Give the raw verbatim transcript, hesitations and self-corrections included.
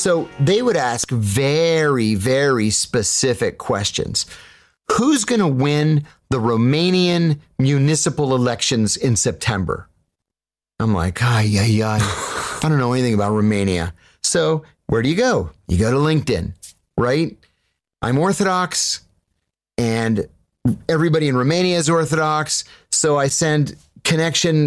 So they would ask very, very specific questions. Who's going to win the Romanian municipal elections in September? I'm like, ay, ay, ay. I don't know anything about Romania. So where do you go? You go to LinkedIn, right? I'm Orthodox and everybody in Romania is Orthodox. So I send connection